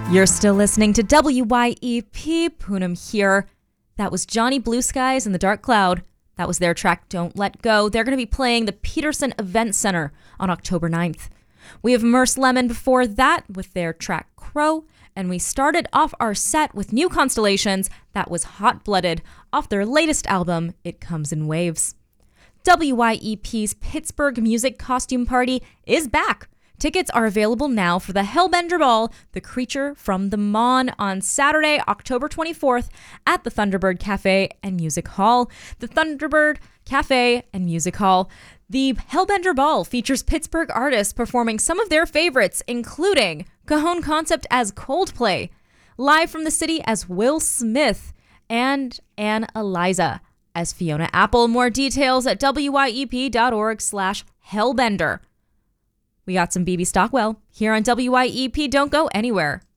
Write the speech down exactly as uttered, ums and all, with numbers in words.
You're still listening to W Y E P, Poonam here. That was Johnny Blue Skies and the Dark Cloud. That was their track, Don't Let Go. They're going to be playing the Peterson Event Center on October ninth. We have Merce Lemon before that with their track, Crow. And we started off our set with New Constellations. That was Hot Blooded off their latest album, It Comes in Waves. W Y E P's Pittsburgh Music Costume Party is back. Tickets are available now for the Hellbender Ball, The Creature from the Mon, on Saturday, October twenty-fourth at the Thunderbird Cafe and Music Hall. The Thunderbird Cafe and Music Hall. The Hellbender Ball features Pittsburgh artists performing some of their favorites, including Cajon Concept as Coldplay, Live from the City as Will Smith, and Anne Eliza as Fiona Apple. More details at wyep.org slash hellbender. We got some B B Stockwell here on W Y E P. Don't go anywhere.